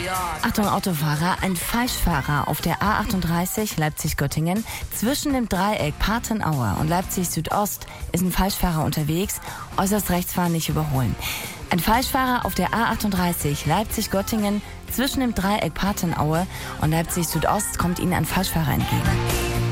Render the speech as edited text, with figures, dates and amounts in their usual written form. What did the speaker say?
Achtung Autofahrer, ein Falschfahrer auf der A38 Leipzig-Göttingen zwischen dem Dreieck Patenaue und Leipzig-Südost ist ein Falschfahrer unterwegs, äußerst rechts fahren, nicht überholen. Ein Falschfahrer auf der A38 Leipzig-Göttingen zwischen dem Dreieck Patenaue und Leipzig-Südost kommt Ihnen ein Falschfahrer entgegen.